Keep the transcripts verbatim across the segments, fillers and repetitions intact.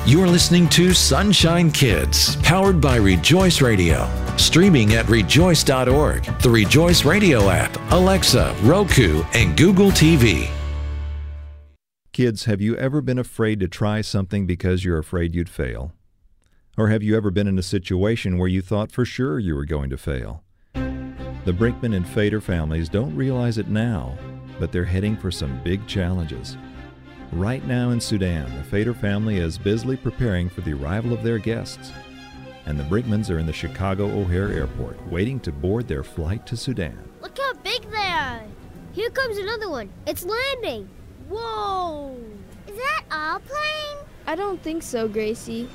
You're listening to Sunshine Kids, powered by Rejoice Radio. Streaming at rejoice dot org, the Rejoice Radio app, Alexa, Roku, and Google T V. Kids, have you ever been afraid to try something because you're afraid you'd fail? Or have you ever been in a situation where you thought for sure you were going to fail? The Brinkman and Fader families don't realize it now, but they're heading for some big challenges. Right now in Sudan, the Fader family is busily preparing for the arrival of their guests, and the Brinkmans are in the Chicago O'Hare Airport, waiting to board their flight to Sudan. Look how big they are! Here comes another one. It's landing! Whoa! Is that our plane? I don't think so, Gracie.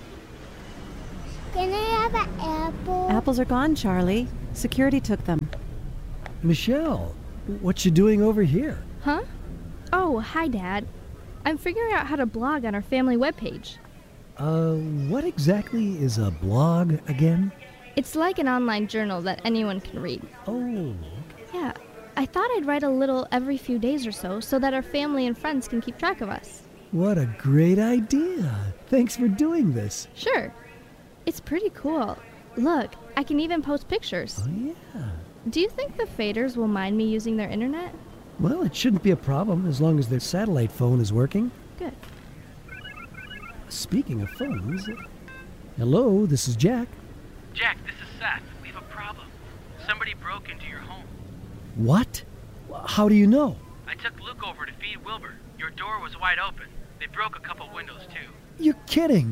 Can I have an apple? Apples are gone, Charlie. Security took them. Michelle, what you doing over here? Huh? Oh, hi, Dad. I'm figuring out how to blog on our family webpage. Uh, what exactly is a blog again? It's like an online journal that anyone can read. Oh. Yeah, I thought I'd write a little every few days or so, so that our family and friends can keep track of us. What a great idea. Thanks for doing this. Sure. It's pretty cool. Look, I can even post pictures. Oh, yeah. Do you think the Faders will mind me using their internet? Well, it shouldn't be a problem as long as their satellite phone is working. Good. Speaking of phones, hello, this is Jack. Jack, this is Seth. We have a problem. Somebody broke into your home. What? How do you know? I took Luke over to feed Wilbur. Your door was wide open. They broke a couple windows, too. You're kidding.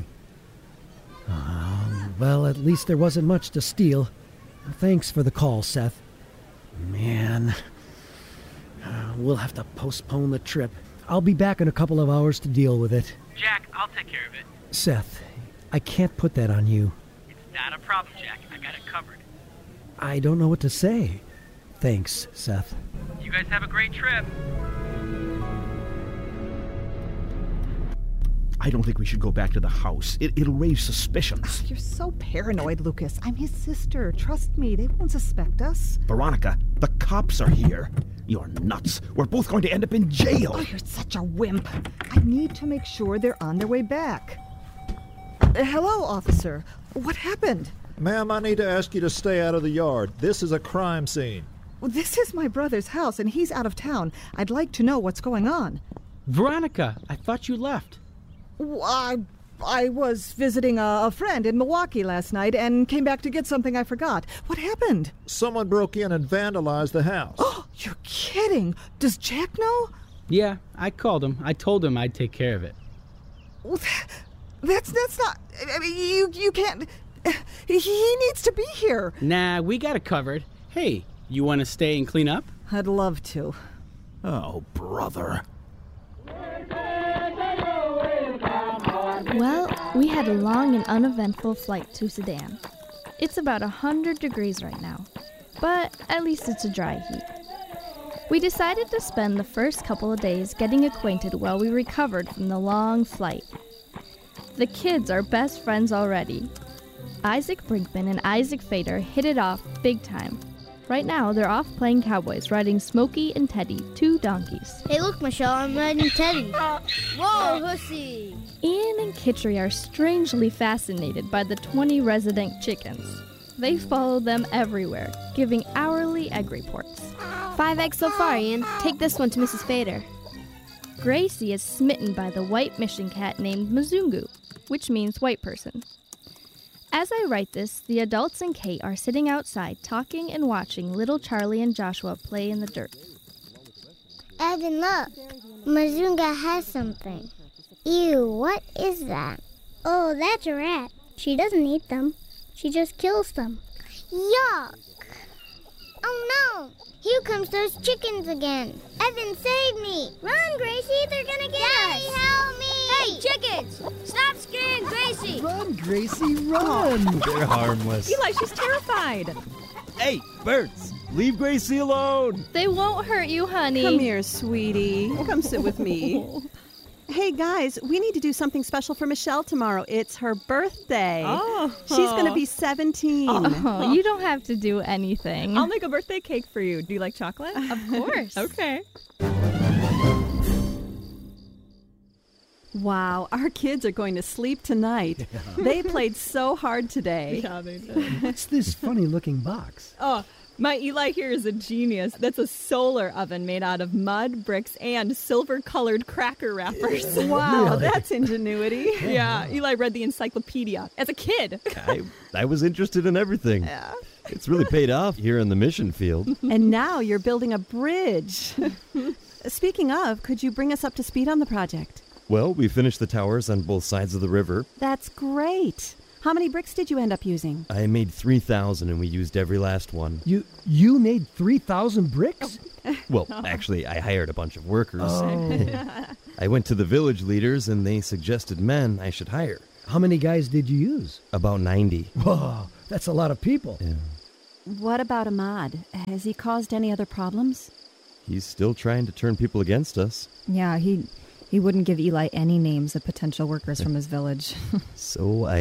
Uh, well, at least there wasn't much to steal. Thanks for the call, Seth. Man, uh, we'll have to postpone the trip. I'll be back in a couple of hours to deal with it. Jack, I'll take care of it. Seth, I can't put that on you. It's not a problem, Jack. I got it covered. I don't know what to say. Thanks, Seth. You guys have a great trip. I don't think we should go back to the house. It, it'll raise suspicions. You're so paranoid, Lucas. I'm his sister. Trust me, they won't suspect us. Veronica, the cops are here. You're nuts. We're both going to end up in jail. Oh, you're such a wimp. I need to make sure they're on their way back. Uh, hello, officer. What happened? Ma'am, I need to ask you to stay out of the yard. This is a crime scene. Well, this is my brother's house, and he's out of town. I'd like to know what's going on. Veronica, I thought you left. Well, I, I was visiting a, a friend in Milwaukee last night and came back to get something I forgot. What happened? Someone broke in and vandalized the house. Oh, you're kidding. Does Jack know? Yeah, I called him. I told him I'd take care of it. Well, that's that's not... I mean, you, you can't... He, he needs to be here. Nah, we got it covered. Hey, you want to stay and clean up? I'd love to. Oh, brother. Well, we had a long and uneventful flight to Sudan. It's about one hundred degrees right now, but at least it's a dry heat. We decided to spend the first couple of days getting acquainted while we recovered from the long flight. The kids are best friends already. Isaac Brinkman and Isaac Fader hit it off big time. Right now, they're off playing cowboys, riding Smokey and Teddy, two donkeys. Hey, look, Michelle, I'm riding Teddy. Whoa, hussy! Ian and Kitchery are strangely fascinated by the twenty resident chickens. They follow them everywhere, giving hourly egg reports. Five eggs so far, Ian. Take this one to Missus Fader. Gracie is smitten by the white mission cat named Mzungu, which means white person. As I write this, the adults and Kate are sitting outside talking and watching little Charlie and Joshua play in the dirt. Evan, look. Mazunga has something. Ew, what is that? Oh, that's a rat. She doesn't eat them. She just kills them. Yuck! Oh no! Here comes those chickens again. Evan, save me! Run, Gracie! They're gonna get Daddy, us! Help me! Hey, chickens! Stop scaring Gracie! Run, Gracie, run! They're harmless. Eli, she's terrified. Hey, birds! Leave Gracie alone! They won't hurt you, honey. Come here, sweetie. Come sit with me. Hey, guys, we need to do something special for Michelle tomorrow. It's her birthday. Oh. She's going to be seventeen. Oh, you don't have to do anything. I'll make a birthday cake for you. Do you like chocolate? Of course. Okay. Wow, our kids are going to sleep tonight. Yeah. They played so hard today. Yeah, they did. What's this funny-looking box? Oh, my Eli here is a genius. That's a solar oven made out of mud, bricks, and silver-colored cracker wrappers. Wow, Really? that's ingenuity. Yeah, Eli read the encyclopedia as a kid. I, I was interested in everything. Yeah. It's really paid off here in the mission field. And now you're building a bridge. Speaking of, could you bring us up to speed on the project? Well, we finished the towers on both sides of the river. That's great. How many bricks did you end up using? I made three thousand and we used every last one. You you made three thousand bricks? Well, actually, I hired a bunch of workers. Oh. I went to the village leaders and they suggested men I should hire. How many guys did you use? About ninety. Whoa, that's a lot of people. Yeah. What about Ahmad? Has he caused any other problems? He's still trying to turn people against us. Yeah, he he wouldn't give Eli any names of potential workers from his village. So I